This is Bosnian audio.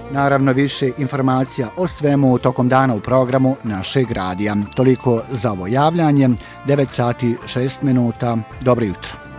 Naravno, više informacija o svemu tokom dana u programu našeg radija. Toliko za ovo javljanje. 9 sati 6 minuta. Dobro jutro.